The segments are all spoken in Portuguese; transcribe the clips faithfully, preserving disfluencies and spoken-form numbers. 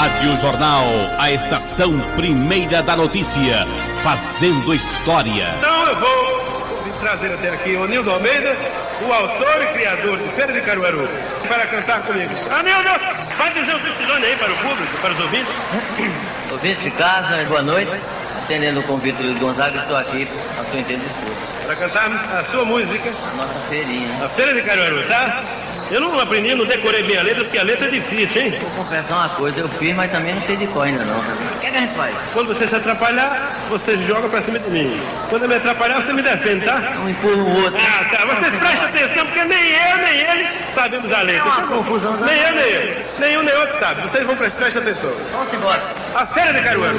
Rádio Jornal, a estação primeira da notícia, fazendo história. Então eu vou trazer até aqui o Nildo Almeida, o autor e criador de Feira de Caruaru, para cantar comigo. Anildo, vai dizer o seu nome aí para o público, para os ouvintes. Ouvintes de casa, boa noite. Atendendo o convite do Gonzaga, estou aqui à sua inteira disputa. Para cantar a sua música. A nossa feirinha. A Feira de Caruaru, tá? Eu não aprendi, não decorei bem a letra, porque a letra é difícil, hein? Vou confessar uma coisa, eu fiz, mas também não sei de cor ainda não. O que é que a gente faz? Quando você se atrapalhar, você joga pra cima de mim. Quando eu me atrapalhar, você me defende, tá? Um empurra o outro. Ah, tá. Vocês prestem atenção, porque nem eu, nem ele sabemos a letra. É uma confusão. Nem eu, nem ele. Nenhum, nem outro sabe. Vocês vão prestar atenção. Vamos embora. A Feira de Caruaru.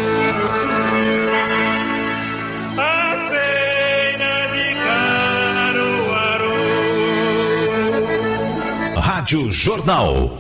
A Feira de Caruaru. Rádio Jornal.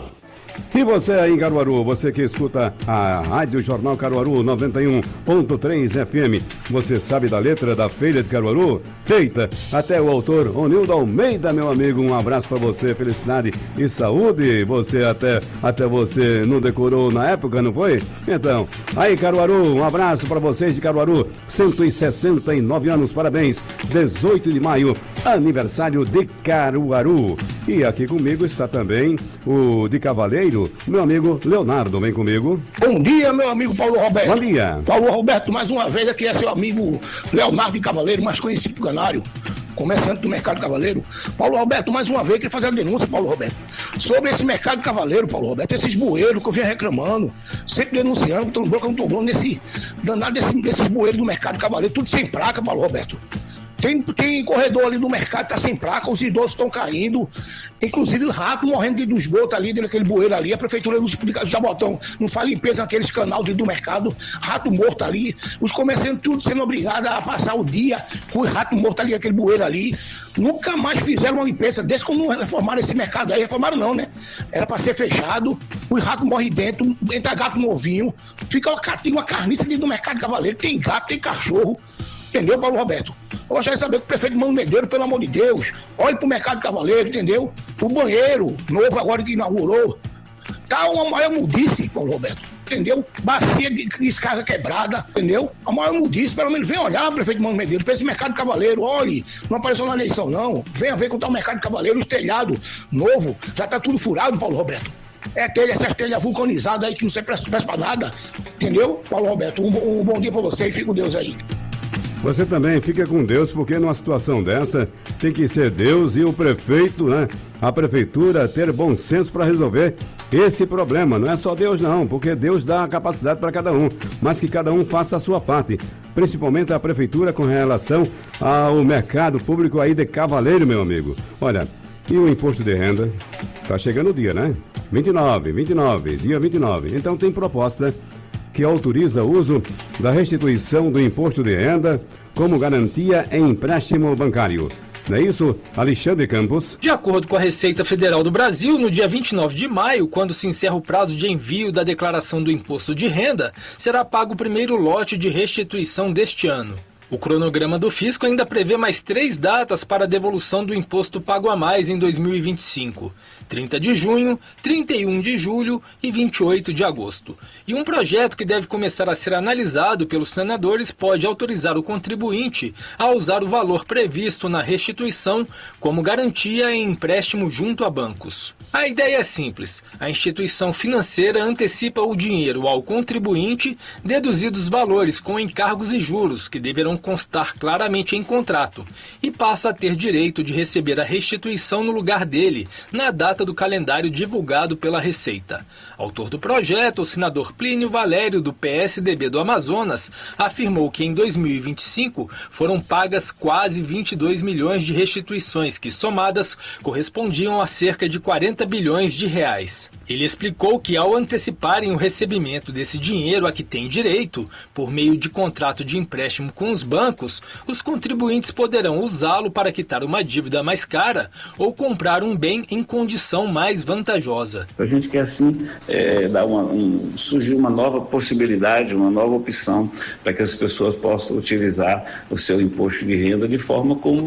E você aí em Caruaru, você que escuta a Rádio Jornal Caruaru noventa e um ponto três F M, você sabe da letra da Feira de Caruaru? Feita até o autor Onildo Almeida, meu amigo, um abraço para você, felicidade e saúde. Você até, até você não decorou na época, não foi? Então, aí Caruaru, um abraço para vocês de Caruaru, cento e sessenta e nove anos, parabéns, dezoito de maio, aniversário de Caruaru. E aqui comigo está também o de Cavaleiro, meu amigo Leonardo, vem comigo. Bom dia, meu amigo Paulo Roberto. Bom dia. Paulo Roberto, mais uma vez aqui é seu amigo Leonardo de Cavaleiro, mais conhecido por Canário, comerciante do Mercado Cavaleiro. Paulo Roberto, mais uma vez, queria fazer a denúncia, Paulo Roberto, sobre esse Mercado Cavaleiro, Paulo Roberto, esses bueiros que eu vinha reclamando, sempre denunciando, que boca não tomando nesse danado desse, desses bueiros do Mercado Cavaleiro, tudo sem placa, Paulo Roberto. Tem, tem corredor ali no mercado, tá sem placa, os idosos estão caindo, inclusive o rato morrendo do esgoto ali, dentro daquele bueiro ali, a prefeitura do Jabotão não faz limpeza naqueles canal do mercado, rato morto ali, os comerciantes tudo sendo obrigados a passar o dia com o rato morto ali, aquele bueiro ali, nunca mais fizeram uma limpeza, desde quando reformaram esse mercado aí, reformaram não, né? Era para ser fechado, os ratos morrem dentro, entra gato novinho, fica uma, uma carniça dentro do Mercado Cavaleiro, tem gato, tem cachorro. Entendeu, Paulo Roberto? Eu gostaria de saber que o prefeito Mano Medeiros, pelo amor de Deus, olhe pro Mercado Cavaleiro, entendeu? O banheiro novo agora que inaugurou, tá uma maior mudice, Paulo Roberto, entendeu? Bacia de descarga quebrada, entendeu? A maior mudice, pelo menos vem olhar, prefeito Mano Medeiros, pra esse Mercado Cavaleiro, olhe, não apareceu na eleição não, venha ver como tá o Mercado Cavaleiro, os telhados novo, já tá tudo furado, Paulo Roberto. É telha, essa telha vulcanizada aí que não serve pra, pra nada, entendeu? Paulo Roberto, um, um bom dia pra você e fique com Deus aí. Você também fica com Deus, porque numa situação dessa tem que ser Deus e o prefeito, né? A prefeitura ter bom senso para resolver esse problema. Não é só Deus não, porque Deus dá a capacidade para cada um, mas que cada um faça a sua parte. Principalmente a prefeitura com relação ao mercado público aí de Cavaleiro, meu amigo. Olha, e o imposto de renda? Tá chegando o dia, né? vinte e nove, vinte e nove, dia vinte e nove. Então tem proposta que autoriza o uso da restituição do imposto de renda como garantia em empréstimo bancário. Não é isso, Alexandre Campos? De acordo com a Receita Federal do Brasil, no dia vinte e nove de maio, quando se encerra o prazo de envio da declaração do imposto de renda, será pago o primeiro lote de restituição deste ano. O cronograma do fisco ainda prevê mais três datas para a devolução do imposto pago a mais em dois mil e vinte e cinco. trinta de junho, trinta e um de julho e vinte e oito de agosto. E um projeto que deve começar a ser analisado pelos senadores pode autorizar o contribuinte a usar o valor previsto na restituição como garantia em empréstimo junto a bancos. A ideia é simples. A instituição financeira antecipa o dinheiro ao contribuinte, deduzidos os valores com encargos e juros que deverão constar claramente em contrato, e passa a ter direito de receber a restituição no lugar dele, na data do calendário divulgado pela Receita. Autor do projeto, o senador Plínio Valério, do P S D B do Amazonas, afirmou que em dois mil e vinte e cinco foram pagas quase vinte e dois milhões de restituições, que somadas correspondiam a cerca de quarenta bilhões de reais. Ele explicou que ao anteciparem o recebimento desse dinheiro a que tem direito, por meio de contrato de empréstimo com os bancos, os contribuintes poderão usá-lo para quitar uma dívida mais cara ou comprar um bem em condição mais vantajosa. A gente quer assim é, dar uma, um, surgir uma nova possibilidade, uma nova opção para que as pessoas possam utilizar o seu imposto de renda de forma como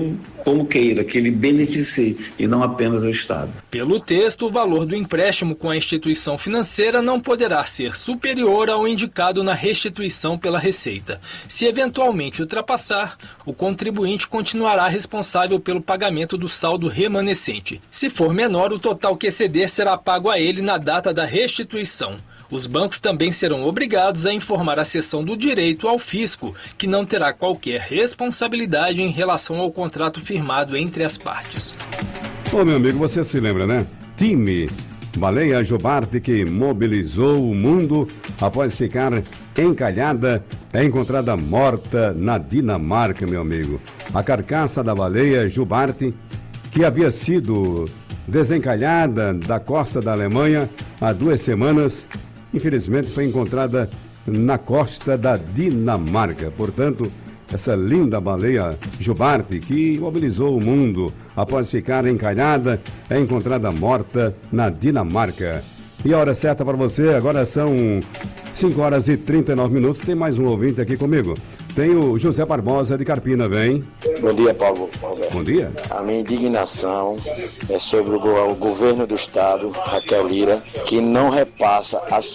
como queira, que ele beneficie e não apenas o Estado. Pelo texto, o valor do empréstimo com a instituição financeira não poderá ser superior ao indicado na restituição pela Receita. Se eventualmente ultrapassar, o contribuinte continuará responsável pelo pagamento do saldo remanescente. Se for menor, o total que exceder será pago a ele na data da restituição. Os bancos também serão obrigados a informar a seção do direito ao fisco, que não terá qualquer responsabilidade em relação ao contrato firmado entre as partes. Ô, meu amigo, você se lembra, né? Time, baleia jubarte que mobilizou o mundo após ficar encalhada, é encontrada morta na Dinamarca, meu amigo. A carcaça da baleia jubarte, que havia sido desencalhada da costa da Alemanha há duas semanas, infelizmente foi encontrada na costa da Dinamarca. Portanto, essa linda baleia jubarte que mobilizou o mundo após ficar encalhada é encontrada morta na Dinamarca. E a hora certa para você, agora são cinco horas e trinta e nove minutos. Tem mais um ouvinte aqui comigo. Tem o José Barbosa de Carpina, vem. Bom dia, Paulo Roberto. Bom dia. A minha indignação é sobre o, go- o governo do estado, Raquel Lira, que não repassa as